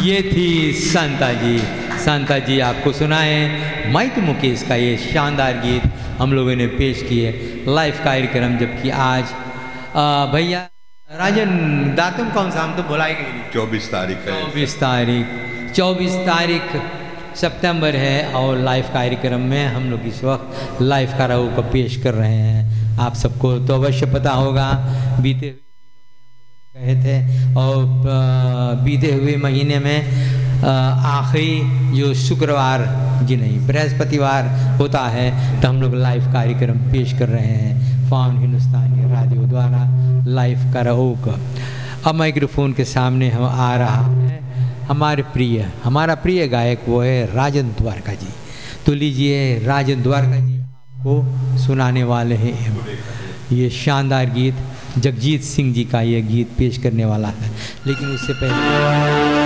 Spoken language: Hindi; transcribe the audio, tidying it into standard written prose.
ये थी शांता जी आपको सुनाए माइक मुकेश का ये शानदार गीत हम लोगों ने पेश किए लाइव कार्यक्रम। जबकि आज भैया राजन दातुम कौन सा हम तो बुलाई गई नहीं। 24 तारीख है। 24 तारीख सितंबर है और लाइव कार्यक्रम में हम लोग इस वक्त लाइव कराओके को पेश कर रहे हैं। आप सबको तो अवश्य पता होगा बीते कहे थे और बीते हुए महीने में आखिरी जो शुक्रवार जी नहीं बृहस्पतिवार होता है तो हम लोग लाइव कार्यक्रम पेश कर रहे हैं फाउंड हिंदुस्तानी रेडियो द्वारा लाइव कराओके। अब माइक्रोफोन के सामने हम आ रहा है हमारा प्रिय गायक वो है राजन द्वारका जी। तो लीजिए राजन द्वारका जी आपको सुनाने वाले हैं ये शानदार गीत। जगजीत सिंह जी का ये गीत पेश करने वाला है, लेकिन उससे पहले